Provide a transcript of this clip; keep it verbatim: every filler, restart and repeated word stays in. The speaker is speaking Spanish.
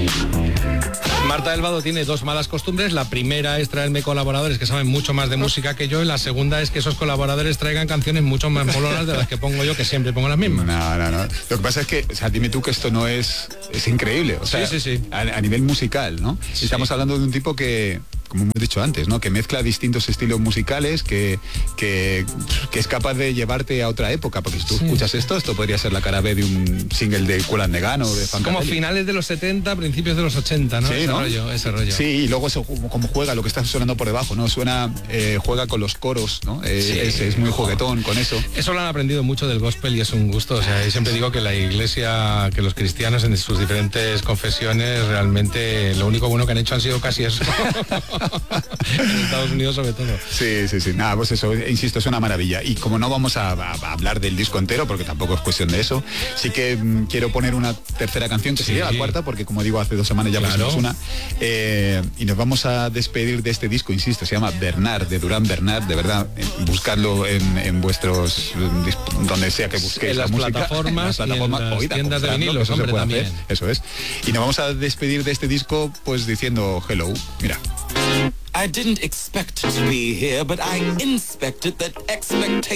Marta del Vado tiene dos malas costumbres. La primera es traerme colaboradores que saben mucho más de música que yo, y la segunda es que esos colaboradores traigan canciones mucho más molonas de las que pongo yo, que siempre pongo las mismas. No, no, no. Lo que pasa es que, o sea, dime tú que esto no es... Es increíble. O sea, sí, sí, sí. A, a nivel musical, ¿no? Sí. Estamos hablando de un tipo que, como hemos dicho antes, ¿no? Que mezcla distintos estilos musicales, que, que, que es capaz de llevarte a otra época, porque si tú sí. escuchas esto, esto podría ser la cara B de un single de Kool and the Gang o de Funkadelic. Como finales de los setenta, principios de los ochenta, ¿no? Sí, ese ¿no? rollo, ese rollo. Sí, y luego eso, como juega, lo que está sonando por debajo, ¿no? Suena, eh, juega con los coros, ¿no? Eh, sí. es, es muy juguetón con eso. Eso lo han aprendido mucho del gospel y es un gusto. O sea, yo siempre digo que la iglesia, que los cristianos en sus diferentes confesiones, realmente lo único bueno que han hecho han sido casi eso. En Estados Unidos sobre todo. Sí, sí, sí. Nada, pues eso, insisto, es una maravilla. Y como no vamos a, a, a hablar del disco entero, porque tampoco es cuestión de eso, sí que mm, quiero poner una tercera canción, que sí. sería la cuarta, porque como digo, hace dos semanas ya pusimos claro. una. Eh, y nos vamos a despedir de este disco, insisto, se llama Bernard, de Durán Bernard. De verdad, buscarlo en, en vuestros, donde sea que busquéis en la las música, plataformas, en las plataformas, y en las oída, tiendas de vinilos, eso hombre, se puede también. hacer, eso es. Y nos vamos a despedir de este disco pues diciendo hello, mira. I didn't expect to be here, but I inspected that expectation